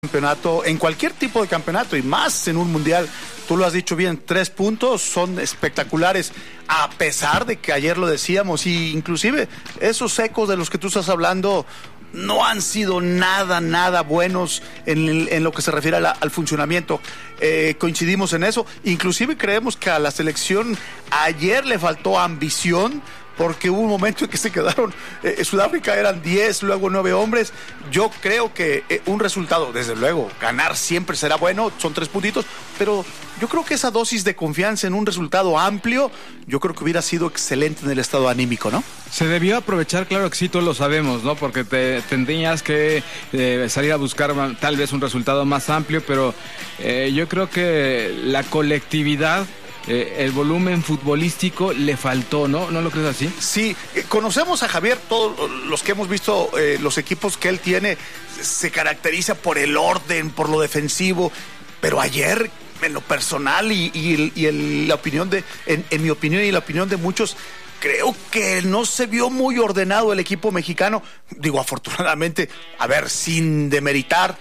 Campeonato, en cualquier tipo de campeonato y más en un mundial, tú lo has dicho bien, 3 puntos son espectaculares, a pesar de que ayer lo decíamos, y inclusive esos ecos de los que tú estás hablando no han sido nada buenos en lo que se refiere al funcionamiento. Coincidimos en eso, inclusive creemos que a la selección ayer le faltó ambición, porque hubo un momento en que se quedaron, Sudáfrica eran 10, luego 9 hombres. Yo creo que un resultado, desde luego, ganar siempre será bueno, son 3 puntitos, pero yo creo que esa dosis de confianza en un resultado amplio, yo creo que hubiera sido excelente en el estado anímico, ¿no? Se debió aprovechar, claro que sí, todos lo sabemos, ¿no? Porque tendrías que salir a buscar tal vez un resultado más amplio, pero yo creo que la colectividad, el volumen futbolístico le faltó, ¿no? ¿No lo crees así? Sí, conocemos a Javier, todos los que hemos visto los equipos que él tiene, se caracteriza por el orden, por lo defensivo, pero ayer, en lo personal y la opinión en mi opinión y la opinión de muchos, creo que no se vio muy ordenado el equipo mexicano. Digo, afortunadamente, a ver, sin demeritar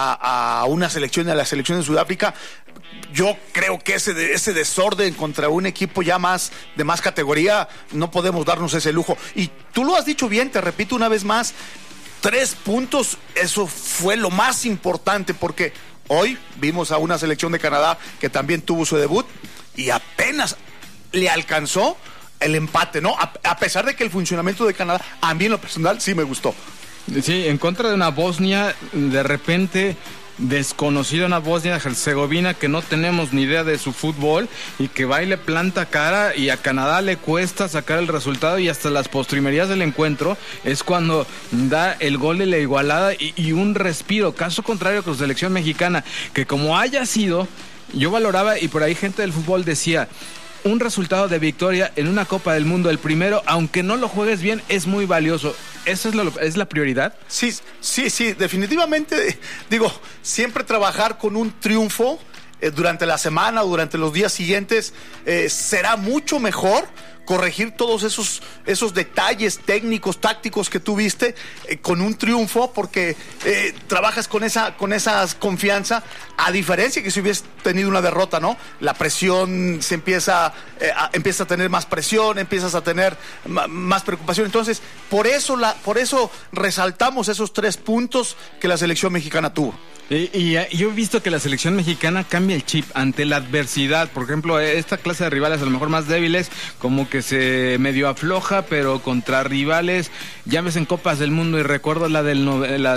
a una selección, a la selección de Sudáfrica, yo creo que ese desorden contra un equipo ya de más categoría, no podemos darnos ese lujo. Y tú lo has dicho bien, te repito una vez más, 3 puntos, eso fue lo más importante, porque hoy vimos a una selección de Canadá que también tuvo su debut y apenas le alcanzó el empate, ¿no? A pesar de que el funcionamiento de Canadá, a mí en lo personal, sí me gustó. Sí, en contra de una Bosnia, de repente desconocida, una Bosnia-Herzegovina que no tenemos ni idea de su fútbol y que va y le planta cara, y a Canadá le cuesta sacar el resultado, y hasta las postrimerías del encuentro es cuando da el gol de la igualada y un respiro. Caso contrario con la selección mexicana, que como haya sido, yo valoraba, y por ahí gente del fútbol decía, un resultado de victoria en una Copa del Mundo, el primero, aunque no lo juegues bien, es muy valioso. ¿Esa es la prioridad? Sí, definitivamente. Digo, siempre trabajar con un triunfo durante la semana o durante los días siguientes será mucho mejor. Corregir todos esos detalles técnicos, tácticos que tuviste con un triunfo, porque trabajas con esa confianza, a diferencia que si hubieses tenido una derrota, ¿no? La presión se empieza a tener más presión, empiezas a tener más preocupación. Entonces, por eso resaltamos esos 3 puntos que la selección mexicana tuvo. Y yo he visto que la selección mexicana cambia el chip ante la adversidad. Por ejemplo, esta clase de rivales a lo mejor más débiles, como que se medio afloja, pero contra rivales, ya ves en Copas del Mundo, y recuerdo la del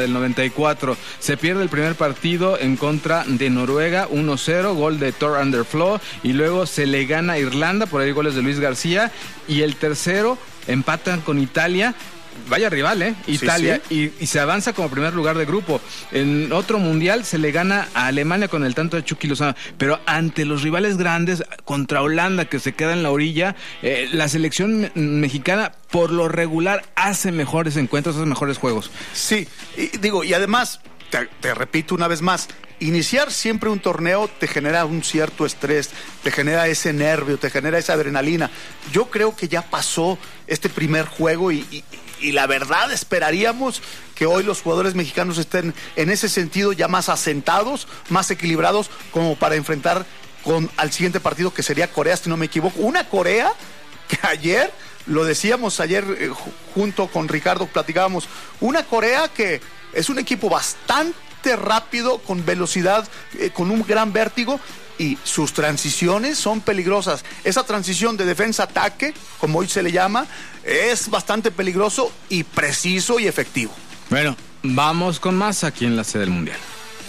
94, se pierde el primer partido en contra de Noruega, 1-0, gol de Thor Underflow, y luego se le gana a Irlanda, por ahí goles de Luis García, y el tercero empatan con Italia. Vaya rival, Italia, sí. Y se avanza como primer lugar de grupo. En otro mundial se le gana a Alemania con el tanto de Chucky Lozano, pero ante los rivales grandes, contra Holanda, que se queda en la orilla, la selección mexicana por lo regular hace mejores encuentros, hace mejores juegos. Sí, y además, te repito una vez más, iniciar siempre un torneo te genera un cierto estrés, te genera ese nervio, te genera esa adrenalina. Yo creo que ya pasó este primer juego y la verdad esperaríamos que hoy los jugadores mexicanos estén en ese sentido ya más asentados, más equilibrados, como para enfrentar al siguiente partido, que sería Corea, si no me equivoco. Una Corea que ayer, lo decíamos ayer junto con Ricardo, platicábamos, una Corea que es un equipo bastante rápido, con velocidad, con un gran vértigo, y sus transiciones son peligrosas. Esa transición de defensa-ataque, como hoy se le llama, es bastante peligroso y preciso y efectivo. Bueno, vamos con más aquí en la sede del Mundial.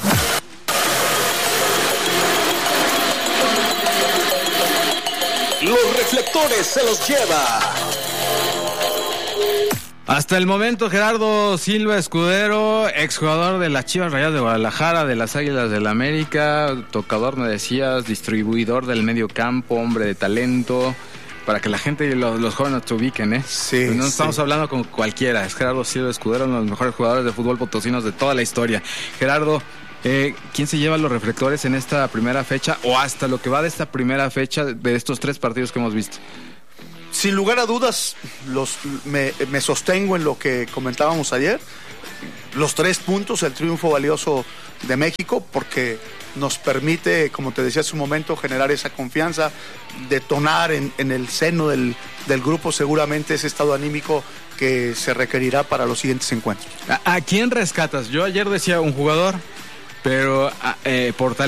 Los reflectores se los lleva. Hasta el momento, Gerardo Silva Escudero, exjugador de las Chivas Rayadas de Guadalajara, de las Águilas del América, tocador, me decías, distribuidor del medio campo, hombre de talento, para que la gente y los jóvenes te ubiquen, Sí. No estamos hablando con cualquiera, es Gerardo Silva Escudero, uno de los mejores jugadores de fútbol potosinos de toda la historia. Gerardo, ¿quién se lleva los reflectores en esta primera fecha, o hasta lo que va de esta primera fecha, de estos 3 partidos que hemos visto? Sin lugar a dudas, me sostengo en lo que comentábamos ayer. los 3 puntos, el triunfo valioso de México, porque nos permite, como te decía hace un momento, generar esa confianza, detonar en el seno del grupo seguramente ese estado anímico que se requerirá para los siguientes encuentros. ¿A quién rescatas? Yo ayer decía un jugador, pero por talento